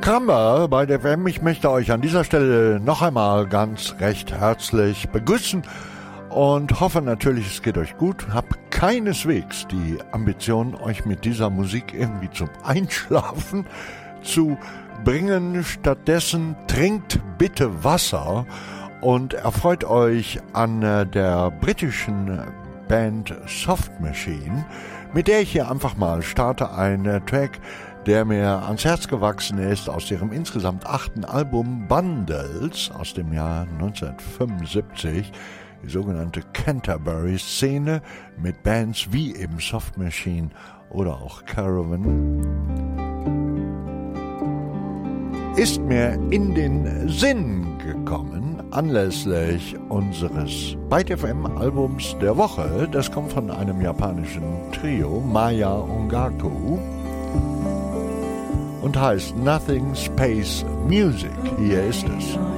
Kramba bei der WM. Ich möchte euch an dieser Stelle noch einmal ganz recht herzlich begrüßen und hoffe natürlich, es geht euch gut. Hab keineswegs die Ambition, euch mit dieser Musik irgendwie zum Einschlafen zu bringen. Stattdessen trinkt bitte Wasser und erfreut euch an der britischen Band Soft Machine, mit der ich hier einfach mal starte, ein Track, der mir ans Herz gewachsen ist, aus ihrem insgesamt 8. Album Bundles aus dem Jahr 1975, die sogenannte Canterbury-Szene mit Bands wie eben Soft Machine oder auch Caravan, ist mir in den Sinn gekommen anlässlich unseres Byte FM Albums der Woche. Das kommt von einem japanischen Trio, Maya Ongaku, und heißt Nothing Space Music. Hier ist es.